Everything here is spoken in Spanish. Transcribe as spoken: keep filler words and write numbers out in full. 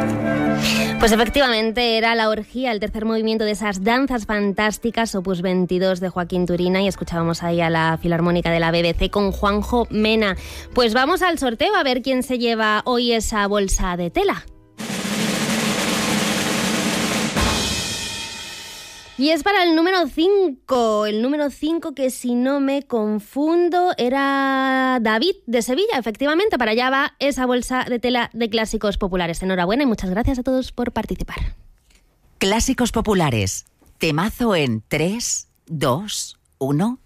Pues efectivamente era La Orgía, el tercer movimiento de esas danzas fantásticas, opus veintidós de Joaquín Turina, y escuchábamos ahí a la Filarmónica de la B B C con Juanjo Mena. Pues vamos al sorteo a ver quién se lleva hoy esa bolsa de tela. Y es para el número cinco, el número cinco que, si no me confundo, era David de Sevilla. Efectivamente, para allá va esa bolsa de tela de Clásicos Populares. Enhorabuena y muchas gracias a todos por participar. Clásicos Populares, temazo en tres, dos, uno...